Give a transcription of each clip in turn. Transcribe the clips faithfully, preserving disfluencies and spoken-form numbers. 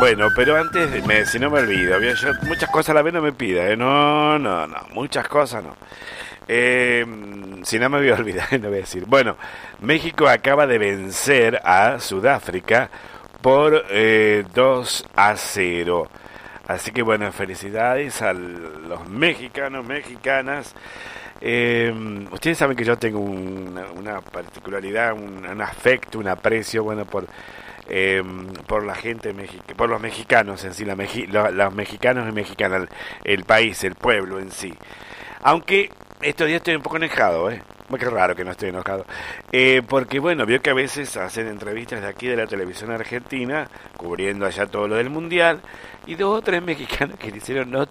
Bueno, pero antes, me, si no me olvido, yo, muchas cosas a la vez no me pida, ¿eh? No, no, no, muchas cosas no. Eh, si no me voy a olvidar, no voy a decir. Bueno, México acaba de vencer a Sudáfrica por eh, dos a cero. Así que bueno, felicidades a los mexicanos, mexicanas. Eh, ustedes saben que yo tengo una, una particularidad, un, un afecto, un aprecio, bueno, por eh, por la gente mexicana, por los mexicanos en sí, la Meji, lo, los mexicanos y mexicanas, el, el país, el pueblo en sí. Aunque estos días estoy un poco enojado, ¿eh? Qué raro que no estoy enojado. Eh, porque bueno, vio que a veces hacen entrevistas de aquí de la televisión argentina, cubriendo allá todo lo del mundial, y dos o tres mexicanos que le hicieron not.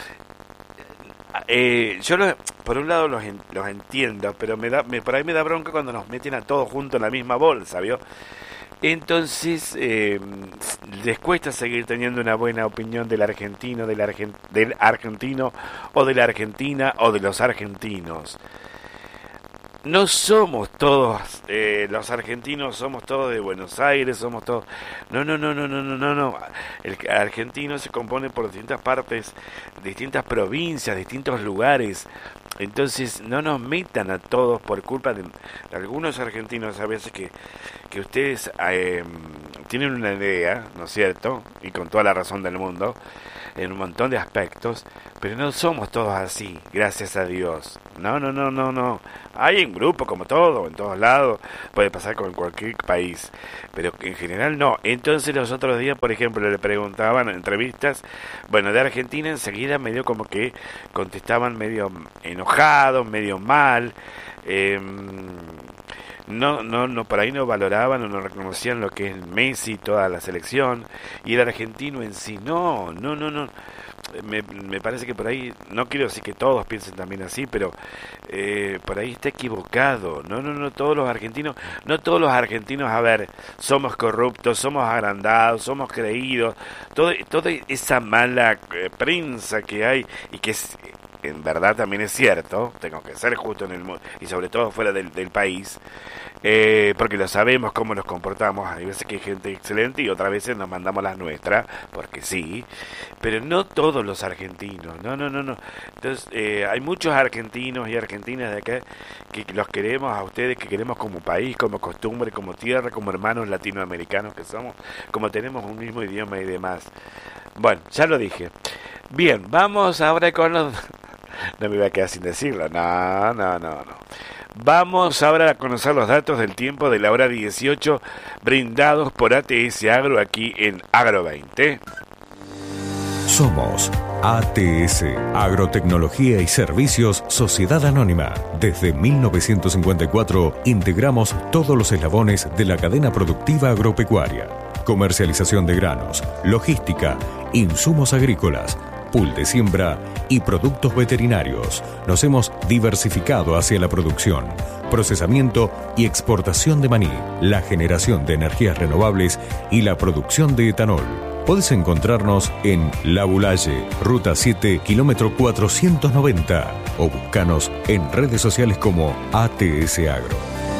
Eh, yo lo, por un lado los, en, los entiendo, pero me da, me, por ahí me da bronca cuando nos meten a todos juntos en la misma bolsa, ¿vio? Entonces eh, les cuesta seguir teniendo una buena opinión del argentino, del, argent, del argentino o de la Argentina o de los argentinos. No somos todos eh, los argentinos, somos todos de Buenos Aires, somos todos. No, no, no, no, no, no, no, no. El argentino se compone por distintas partes, distintas provincias, distintos lugares. Entonces no nos metan a todos por culpa de, de algunos argentinos a veces que, que ustedes eh, tienen una idea, ¿no es cierto? Y con toda la razón del mundo, en un montón de aspectos, pero no somos todos así, gracias a Dios. No, no, no, no, no. Hay en grupo como todo, en todos lados, puede pasar con cualquier país, pero en general no. Entonces los otros días, por ejemplo, le preguntaban en entrevistas, bueno, de Argentina enseguida medio como que contestaban medio enojados, medio mal, eh, no, no, no, por ahí no valoraban o no reconocían lo que es Messi, toda la selección, y el argentino en sí, no, no, no, no. Me, me parece que por ahí, no quiero decir que todos piensen también así, pero eh, por ahí está equivocado. No, no, no, todos los argentinos, no todos los argentinos, a ver, somos corruptos, somos agrandados, somos creídos, todo, toda esa mala eh, prensa que hay y que es, en verdad también es cierto, tengo que ser justo en el mundo y sobre todo fuera del, del país, eh, porque lo sabemos cómo nos comportamos. Hay veces que hay gente excelente y otras veces nos mandamos las nuestras, porque sí, pero no todos los argentinos, no, no, no, no. Entonces, eh, hay muchos argentinos y argentinas de acá que los queremos a ustedes, que queremos como país, como costumbre, como tierra, como hermanos latinoamericanos que somos, como tenemos un mismo idioma y demás. Bueno, ya lo dije. Bien, vamos ahora con los... No me voy a quedar sin decirlo, no, no, no, no. Vamos ahora a conocer los datos del tiempo de la hora dieciocho brindados por A T S Agro aquí en Agro veinte. Somos A T S, Agrotecnología y Servicios Sociedad Anónima. Desde mil novecientos cincuenta y cuatro integramos todos los eslabones de la cadena productiva agropecuaria. Comercialización de granos, logística, insumos agrícolas, pool de siembra y productos veterinarios. Nos hemos diversificado hacia la producción, procesamiento y exportación de maní, la generación de energías renovables y la producción de etanol. Puedes encontrarnos en La Boulaye, Ruta siete, kilómetro cuatrocientos noventa, o búscanos en redes sociales como A T S Agro.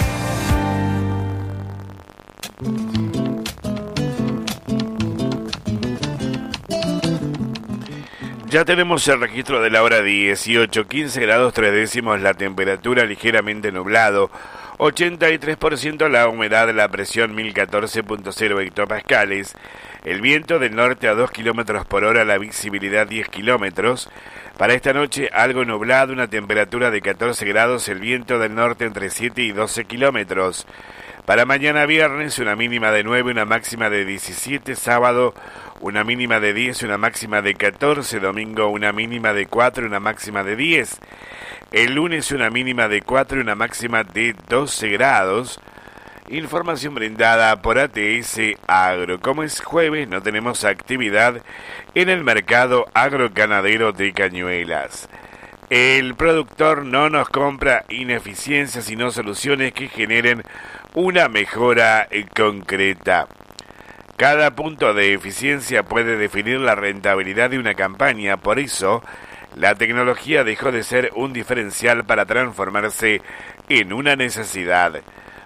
Ya tenemos el registro de la hora dieciocho, quince grados tres décimos la temperatura, ligeramente nublado, ochenta y tres por ciento la humedad, la presión mil catorce punto cero hectopascales, el viento del norte a dos kilómetros por hora, la visibilidad diez kilómetros. Para esta noche algo nublado, una temperatura de catorce grados, el viento del norte entre siete y doce kilómetros. Para mañana viernes una mínima de nueve, una máxima de diecisiete, sábado una mínima de diez, una máxima de catorce, domingo una mínima de cuatro, una máxima de diez, el lunes una mínima de cuatro y una máxima de doce grados. Información brindada por A T S Agro. Como es jueves, no tenemos actividad en el mercado agroganadero de Cañuelas. El productor no nos compra ineficiencias, sino soluciones que generen una mejora concreta. Cada punto de eficiencia puede definir la rentabilidad de una campaña, por eso la tecnología dejó de ser un diferencial para transformarse en una necesidad.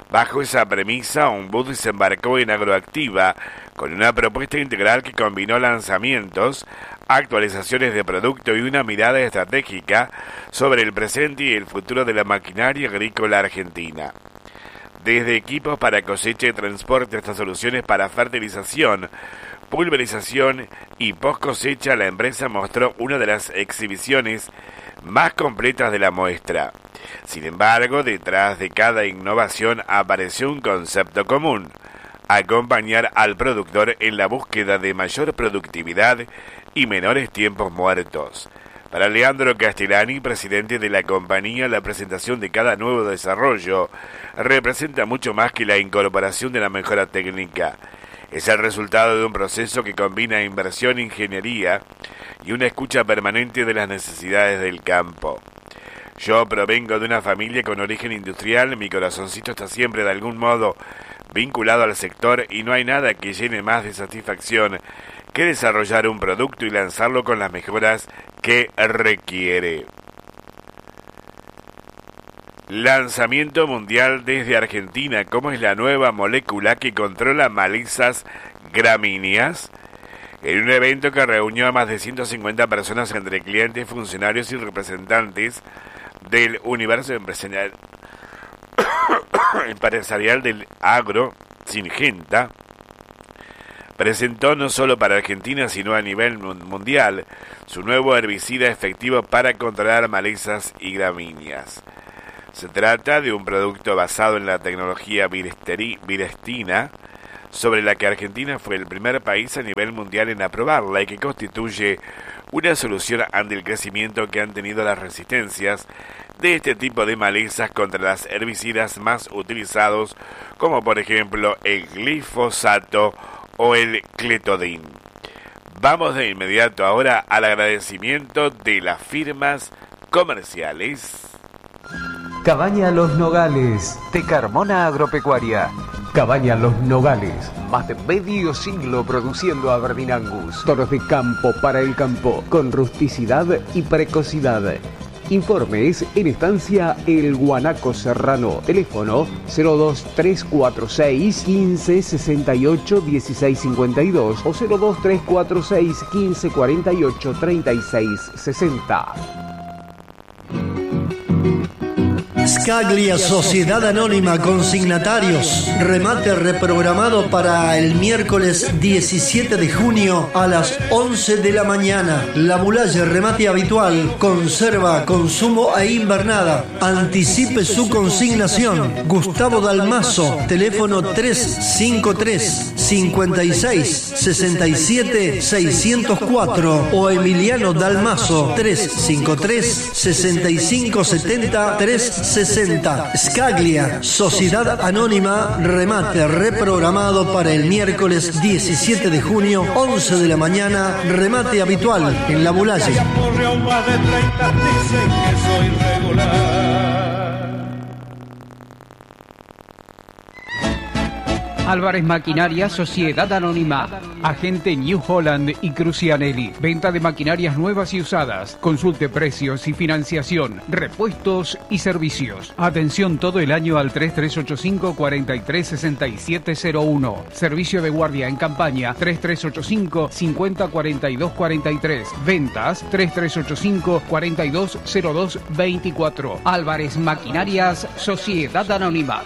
Bajo esa premisa, Umbud se embarcó en Agroactiva con una propuesta integral que combinó lanzamientos, actualizaciones de producto y una mirada estratégica sobre el presente y el futuro de la maquinaria agrícola argentina. Desde equipos para cosecha y transporte hasta soluciones para fertilización, pulverización y post cosecha, la empresa mostró una de las exhibiciones más completas de la muestra. Sin embargo, detrás de cada innovación apareció un concepto común: acompañar al productor en la búsqueda de mayor productividad y menores tiempos muertos. Para Leandro Castellani, presidente de la compañía, la presentación de cada nuevo desarrollo representa mucho más que la incorporación de la mejora técnica. Es el resultado de un proceso que combina inversión, ingeniería y una escucha permanente de las necesidades del campo. Yo provengo de una familia con origen industrial, mi corazoncito está siempre de algún modo vinculado al sector y no hay nada que llene más de satisfacción que desarrollar un producto y lanzarlo con las mejoras que requiere. Lanzamiento mundial desde Argentina. ¿Cómo es la nueva molécula que controla malezas gramíneas? En un evento que reunió a más de ciento cincuenta personas entre clientes, funcionarios y representantes del universo empresarial, empresarial del agro, Syngenta presentó no solo para Argentina sino a nivel mundial su nuevo herbicida efectivo para controlar malezas y gramíneas. Se trata de un producto basado en la tecnología virestina, sobre la que Argentina fue el primer país a nivel mundial en aprobarla y que constituye una solución ante el crecimiento que han tenido las resistencias de este tipo de malezas contra las herbicidas más utilizados, como por ejemplo el glifosato o el cletodin. Vamos de inmediato ahora al agradecimiento de las firmas comerciales. Cabaña Los Nogales, de Carmona Agropecuaria. Cabaña Los Nogales, más de medio siglo produciendo Aberdeen Angus. Toros de campo para el campo, con rusticidad y precocidad. Informes en estancia El Guanaco Serrano. Teléfono cero dos tres cuatro seis, quince sesenta y ocho, dieciséis cincuenta y dos o cero dos tres cuatro seis, quince cuarenta y ocho, treinta y seis sesenta. Scaglia Sociedad Anónima Consignatarios. Remate reprogramado para el miércoles diecisiete de junio a las once de la mañana. La Mulaye, remate habitual, conserva, consumo e invernada. Anticipe su consignación. Gustavo Dalmazo, teléfono tres cinco tres, cincuenta y seis, sesenta y siete, seiscientos cuatro o Emiliano Dalmazo, tres cinco tres, sesenta y cinco, setenta, trescientos sesenta. Scaglia, Sociedad Anónima, remate reprogramado para el miércoles diecisiete de junio, once de la mañana, remate habitual en La Mulaye. Álvarez Maquinaria, Sociedad Anónima, agente New Holland y Crucianelli. Venta de maquinarias nuevas y usadas. Consulte precios y financiación, repuestos y servicios. Atención todo el año al tres tres ocho cinco, cuatro tres seis siete cero uno. Servicio de guardia en campaña tres tres ocho cinco, cincuenta, cuarenta y dos cuarenta y tres. Ventas tres tres ocho cinco, cuarenta y dos cero dos veinticuatro. Álvarez Maquinarias, Sociedad Anónima.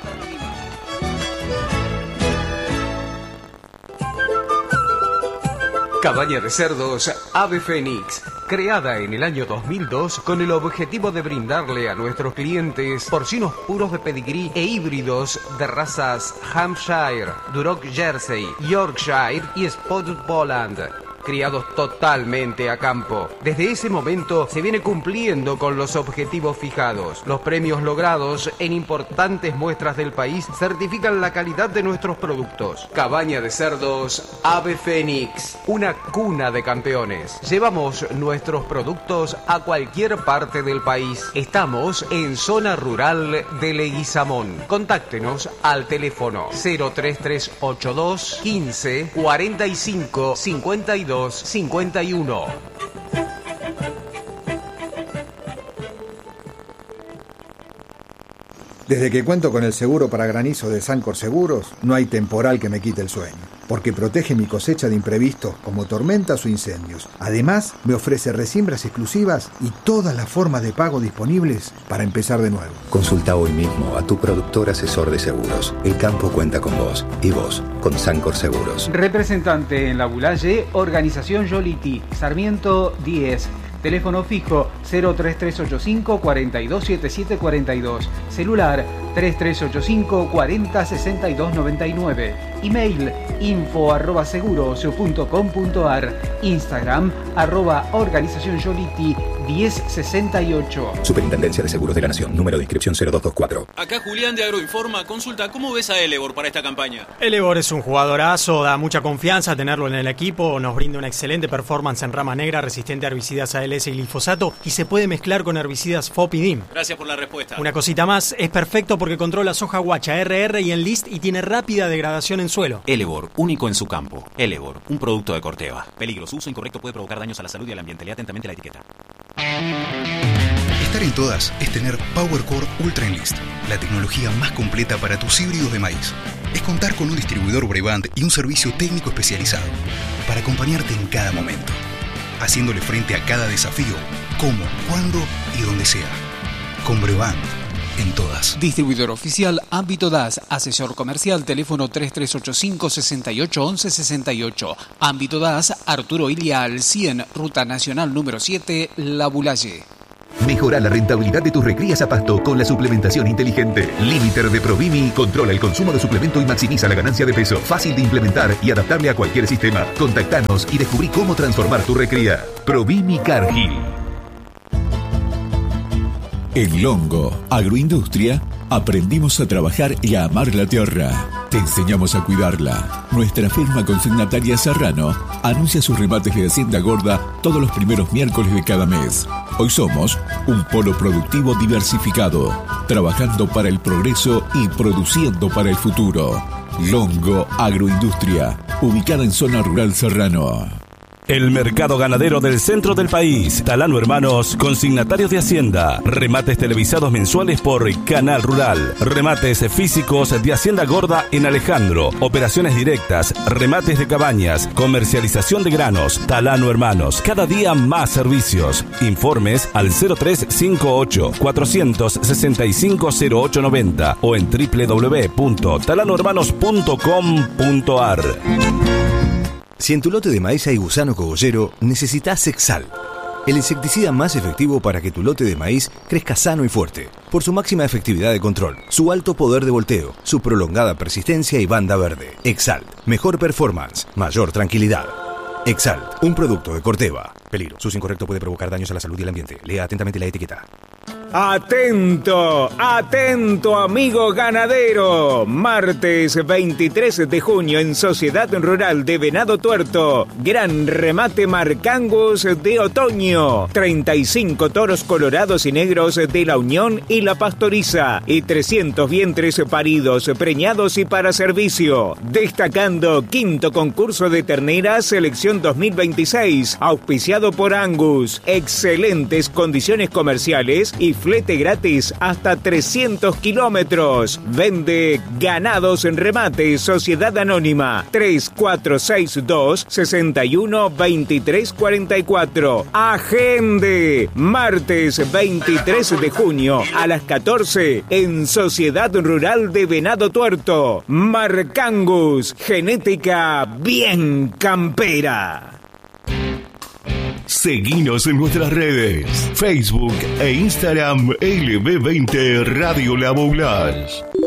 Cabaña de cerdos Ave Fénix, creada en el año dos mil dos con el objetivo de brindarle a nuestros clientes porcinos puros de pedigrí e híbridos de razas Hampshire, Duroc Jersey, Yorkshire y Spotted Poland, criados totalmente a campo. Desde ese momento se viene cumpliendo con los objetivos fijados. Los premios logrados en importantes muestras del país certifican la calidad de nuestros productos. Cabaña de cerdos Ave Fénix, una cuna de campeones. Llevamos nuestros productos a cualquier parte del país. Estamos en zona rural de Leguizamón. Contáctenos al teléfono cero tres tres ocho dos, quince, cuarenta y cinco, cincuenta y dos cincuenta y uno. Desde que cuento con el seguro para granizo de Sancor Seguros, no hay temporal que me quite el sueño, porque protege mi cosecha de imprevistos como tormentas o incendios. Además, me ofrece resiembras exclusivas y todas las formas de pago disponibles para empezar de nuevo. Consulta hoy mismo a tu productor asesor de seguros. El campo cuenta con vos y vos con Sancor Seguros. Representante en La Bulaye, Organización Yoliti, Sarmiento diez. Teléfono fijo cero tres tres ocho cinco, cuatro dos siete siete cuatro dos. Celular tres tres ocho cinco, cuatro cero seis dos nueve nueve. Email info arroba seguros punto com punto ar. Instagram arroba organización Yoliti diez sesenta y ocho. Superintendencia de Seguros de la Nación. Número de inscripción cero dos dos cuatro. Acá Julián de Agroinforma. Consulta, ¿cómo ves a Elevor para esta campaña? Elevor es un jugadorazo, da mucha confianza tenerlo en el equipo, nos brinda una excelente performance en rama negra, resistente a herbicidas A L S y glifosato, y se puede mezclar con herbicidas F O P y D I M. Gracias por la respuesta. Una cosita más, es perfecto porque controla soja guacha, R R y Enlist y tiene rápida degradación en suelo. Elevor, único en su campo. Elevor, un producto de Corteva. Peligro, su uso incorrecto puede provocar daños a la salud y al ambiente. Lea atentamente la etiqueta. Estar en todas es tener PowerCore Ultra Enlist, la tecnología más completa para tus híbridos de maíz. Es contar con un distribuidor Brevant y un servicio técnico especializado para acompañarte en cada momento, haciéndole frente a cada desafío, como, cuándo y donde sea. Con Brevant, en todas. Distribuidor oficial Ámbito D A S, asesor comercial, teléfono tres tres ocho cinco, seis ocho once sesenta y ocho. Ámbito D A S, Arturo Ilia al cien, Ruta Nacional número siete, La Bulaye. Mejora la rentabilidad de tus recrías a pasto con la suplementación inteligente. Limiter de Provimi controla el consumo de suplemento y maximiza la ganancia de peso. Fácil de implementar y adaptable a cualquier sistema. Contactanos y descubrí cómo transformar tu recría. Provimi Cargill. En Longo Agroindustria aprendimos a trabajar y a amar la tierra. Te enseñamos a cuidarla. Nuestra firma consignataria Serrano anuncia sus remates de Hacienda Gorda todos los primeros miércoles de cada mes. Hoy somos un polo productivo diversificado, trabajando para el progreso y produciendo para el futuro. Longo Agroindustria, ubicada en zona rural Serrano. El mercado ganadero del centro del país. Talano Hermanos, consignatarios de Hacienda. Remates televisados mensuales por Canal Rural. Remates físicos de Hacienda Gorda en Alejandro. Operaciones directas, remates de cabañas, comercialización de granos. Talano Hermanos, cada día más servicios. Informes al cero tres cinco ocho, cuatro seis cinco, cero ocho nueve cero o en doble u doble u doble u punto talano hermanos punto com punto ar. Si en tu lote de maíz hay gusano cogollero, necesitas Exal, el insecticida más efectivo para que tu lote de maíz crezca sano y fuerte, por su máxima efectividad de control, su alto poder de volteo, su prolongada persistencia y banda verde. Exal, mejor performance, mayor tranquilidad. Exal, un producto de Corteva. Peligro, su uso incorrecto puede provocar daños a la salud y al ambiente. Lea atentamente la etiqueta. Atento, atento amigo ganadero. Martes veintitrés de junio en Sociedad Rural de Venado Tuerto. Gran remate Marcangus de otoño. treinta y cinco toros colorados y negros de la Unión y la Pastoriza. Y trescientos vientres paridos, preñados y para servicio. Destacando quinto concurso de terneras selección dos mil veintiséis. Auspiciado por Angus. Excelentes condiciones comerciales y flete gratis hasta trescientos kilómetros. Vende Ganados en Remate, Sociedad Anónima. tres cuatro seis dos, seis uno, dos tres cuatro cuatro. Agende. Martes veintitrés de junio a las catorce en Sociedad Rural de Venado Tuerto. Marcangus, genética bien campera. Seguinos en nuestras redes, Facebook e Instagram L B veinte Radio La Boulage.